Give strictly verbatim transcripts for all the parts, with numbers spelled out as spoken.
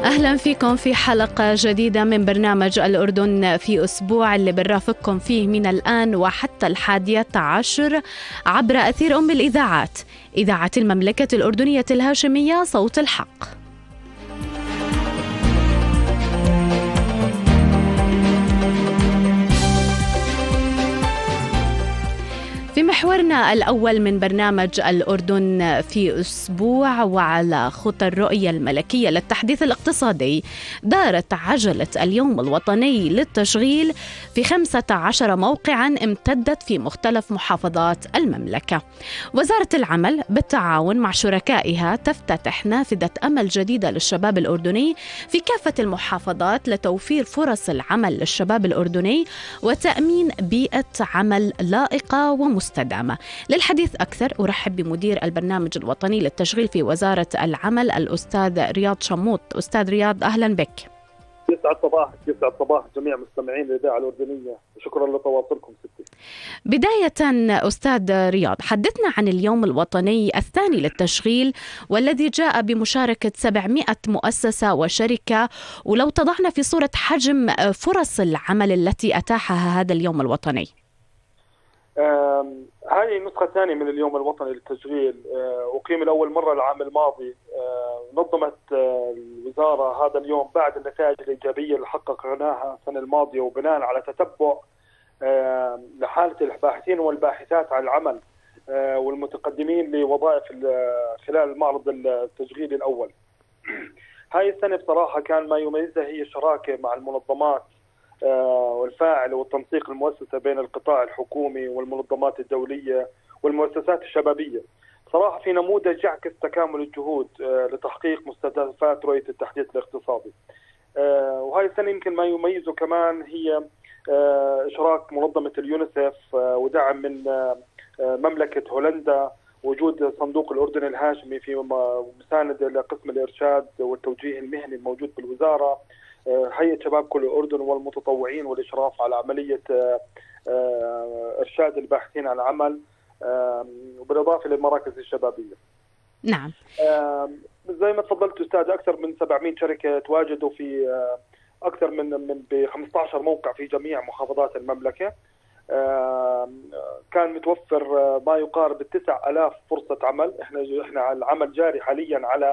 أهلا فيكم في حلقة جديدة من برنامج الأردن في أسبوع، اللي بنرافقكم فيه من الآن وحتى الحادية عشر عبر أثير أم الإذاعات، إذاعة المملكة الأردنية الهاشمية صوت الحق. في محورنا الأول من برنامج الأردن في أسبوع، وعلى خطى الرؤية الملكية للتحديث الاقتصادي، دارت عجلة اليوم الوطني للتشغيل في خمسة عشر موقعا امتدت في مختلف محافظات المملكة. وزارة العمل بالتعاون مع شركائها تفتتح نافذة أمل جديدة للشباب الأردني في كافة المحافظات لتوفير فرص العمل للشباب الأردني وتأمين بيئة عمل لائقة ومستدامة. مستدامة. للحديث أكثر أرحب بمدير البرنامج الوطني للتشغيل في وزارة العمل الأستاذ رياض شموط. أستاذ رياض، أهلا بك. يسعد صباحك، يسعد صباح جميع مستمعين الإذاعة الأردنية، وشكرا لتواصلكم ستي. بداية أستاذ رياض، حدثنا عن اليوم الوطني الثاني للتشغيل والذي جاء بمشاركة سبعمائة مؤسسة وشركة، ولو تضعنا في صورة حجم فرص العمل التي أتاحها هذا اليوم الوطني. هذه النسخة الثانية من اليوم الوطني للتشغيل، أقيم لأول مرة العام الماضي. نظمت الوزارة هذا اليوم بعد النتائج الإيجابية اللي حققناها السنة الماضية، وبناء على تتبع لحالة الباحثين والباحثات عن العمل والمتقدمين لوظائف خلال المعرض التشغيلي الأول. هاي السنة بصراحة كان ما يميزها هي الشراكة مع المنظمات والفاعل والتنسيق المؤسسة بين القطاع الحكومي والمنظمات الدولية والمؤسسات الشبابية. صراحة في نموذج يعكس تكامل الجهود لتحقيق مستهدفات رؤية التحديث الاقتصادي. وهذه السنة يمكن ما يميزه كمان هي إشراك منظمة اليونيسف ودعم من مملكة هولندا، وجود صندوق الأردن الهاشمي في مساندة لقسم الإرشاد والتوجيه المهني الموجود بالوزارة، هيئة شباب كل الأردن والمتطوعين والإشراف على عملية إرشاد الباحثين عن العمل، بالإضافة للمراكز الشبابية. نعم. زي ما تفضلت أستاذ، أكثر من سبعمائة شركة تواجدوا في أكثر من من ب خمسة عشر موقع في جميع محافظات المملكة. كان متوفر ما يقارب التسع آلاف فرصة عمل. إحنا إحنا العمل جاري حاليا على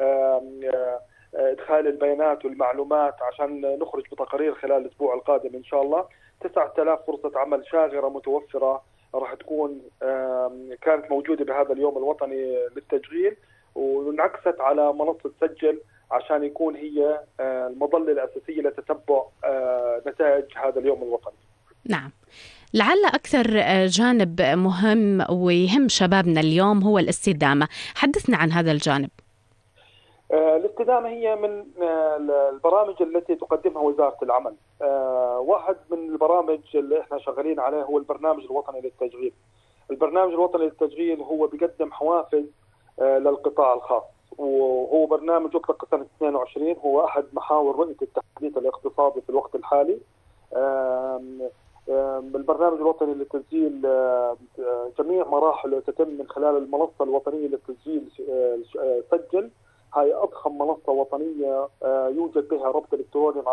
إدخال البيانات والمعلومات عشان نخرج بتقارير خلال الأسبوع القادم إن شاء الله. تسعة آلاف فرصة عمل شاغرة متوفرة راح تكون كانت موجودة بهذا اليوم الوطني للتشغيل، وانعكست على منصة سجل عشان يكون هي المظلة الأساسية لتتبع نتائج هذا اليوم الوطني. نعم. لعل أكثر جانب مهم ويهم شبابنا اليوم هو الاستدامة. حدثنا عن هذا الجانب. الاستدامة هي من البرامج التي تقدمها وزارة العمل. واحد من البرامج اللي احنا شغالين عليه هو البرنامج الوطني للتشغيل. البرنامج الوطني للتشغيل هو بيقدم حوافز للقطاع الخاص، وهو برنامج أطلق سنة اثنين وعشرين، هو أحد محاور رؤية التحديث الاقتصادي في الوقت الحالي. البرنامج الوطني للتسجيل جميع مراحله تتم من خلال المنصة الوطنية للتسجيل سجل. هاي أضخم منصة وطنية يوجد بها ربط إلكتروني